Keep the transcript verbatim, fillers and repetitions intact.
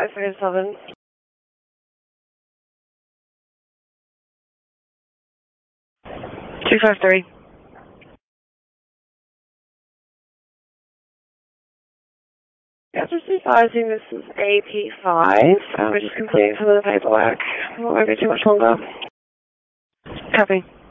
five five seven. two five three. Yes, just advising this is A P five. Uh, we're just completing some of the paperwork. It won't be too much longer. Copy.